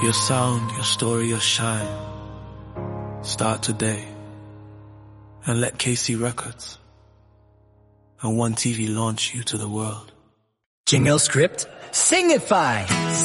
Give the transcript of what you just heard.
Your sound, your story, your shine. Start today. And let KC Records and One TV launch you to the world. Jingle script, singify.